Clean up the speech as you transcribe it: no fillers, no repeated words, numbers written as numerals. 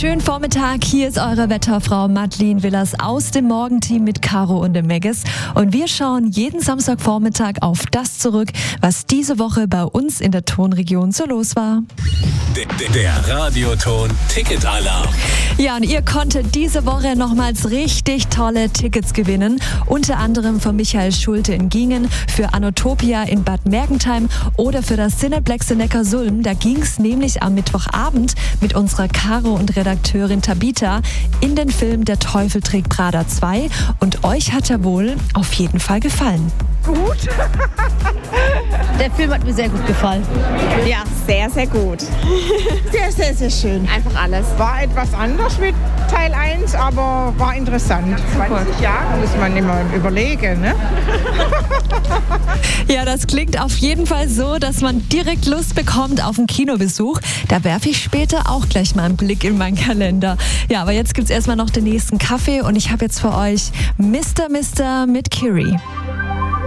schönen Vormittag. Hier ist eure Wetterfrau Madeleine Willers aus dem Morgenteam mit Caro und dem Megis. Und wir schauen jeden Samstagvormittag auf das zurück, was diese Woche bei uns in der Tonregion so los war. Der Radioton Ticketalarm. Ja, und ihr konntet diese Woche nochmals richtig tolle Tickets gewinnen. Unter anderem von Michael Schulte in Gingen, für Anotopia in Bad Mergentheim oder für das Cineplex in Neckarsulm. Da ging es nämlich am Mittwochabend mit unserer Caro und Redakteurin Tabita in den Film Der Teufel trägt Prada 2. Und euch hat er wohl auf jeden Fall gefallen. Gut. Der Film hat mir sehr gut gefallen. Ja, sehr, sehr gut. Sehr, sehr, sehr schön. Einfach alles. War etwas anders mit Teil 1, aber war interessant. 20 Jahre muss man immer überlegen, ne? Ja, das klingt auf jeden Fall so, dass man direkt Lust bekommt auf einen Kinobesuch. Da werfe ich später auch gleich mal einen Blick in meinen Kalender. Ja, aber jetzt gibt's erstmal noch den nächsten Kaffee und ich habe jetzt für euch Mr. mit Kiri.